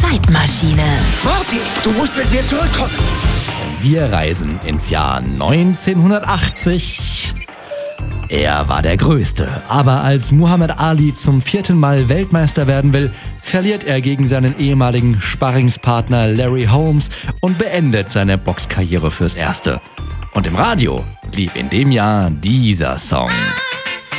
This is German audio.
Zeitmaschine. Marty, du musst mit mir zurückkommen. Wir reisen ins Jahr 1980. Er war der Größte, aber als Muhammad Ali zum 4. Mal Weltmeister werden will, verliert er gegen seinen ehemaligen Sparringspartner Larry Holmes und beendet seine Boxkarriere fürs Erste. Und im Radio lief in dem Jahr dieser Song.